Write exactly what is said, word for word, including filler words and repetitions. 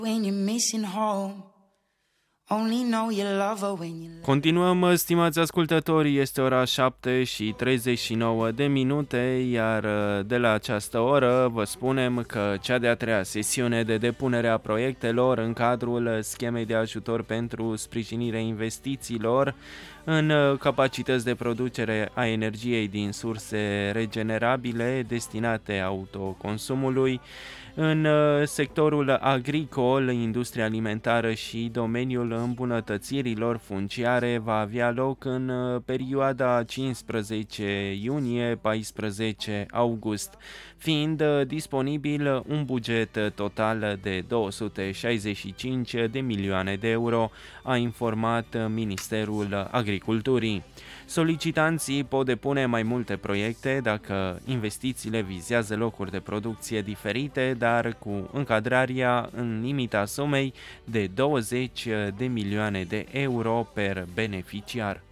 When you're missing home, only know you love her when you love. Continuăm, stimați ascultători, este ora șapte și treizeci și nouă de minute, iar de la această oră vă spunem că cea de-a treia sesiune de depunere a proiectelor în cadrul schemei de ajutor pentru sprijinirea investițiilor în capacități de producere a energiei din surse regenerabile destinate autoconsumului, în sectorul agricol, industria alimentară și domeniul îmbunătățirilor funciare va avea loc în perioada cincisprezece iunie - paisprezece august, fiind disponibil un buget total de două sute șaizeci și cinci de milioane de euro, a informat Ministerul Agriculturii. Solicitanții pot depune mai multe proiecte dacă investițiile vizează locuri de producție diferite, dar cu încadrarea în limita sumei de douăzeci de milioane de euro per beneficiar.